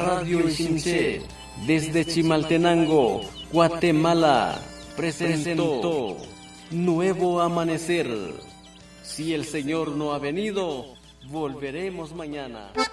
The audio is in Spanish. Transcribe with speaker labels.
Speaker 1: Radio Ixinche, desde Chimaltenango, Guatemala, presentó Nuevo Amanecer. Si el Señor no ha venido, volveremos mañana.